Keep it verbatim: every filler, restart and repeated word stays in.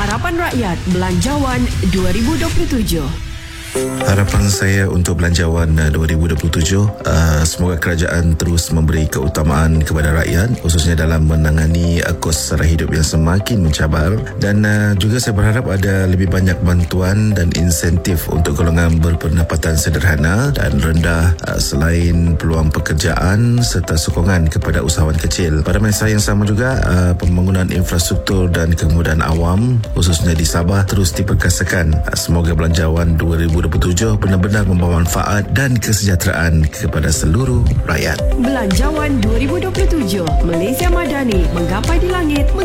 Harapan Rakyat Belanjawan dua ribu dua puluh tujuh. Harapan saya untuk Belanjawan dua ribu dua puluh tujuh, uh, semoga kerajaan terus memberi keutamaan kepada rakyat, khususnya dalam menangani uh, kos sara hidup yang semakin mencabar, dan uh, juga saya berharap ada lebih banyak bantuan dan insentif untuk golongan berpendapatan sederhana dan rendah, uh, selain peluang pekerjaan serta sokongan kepada usahawan kecil. Pada masa yang sama juga, uh, pembangunan infrastruktur dan kemudahan awam, khususnya di Sabah, terus diperkasakan. Uh, semoga Belanjawan dua ribu dua puluh tujuh benar-benar membawa manfaat dan kesejahteraan kepada seluruh rakyat. Belanjawan dua ribu dua puluh tujuh, Malaysia Madani menggapai di langit.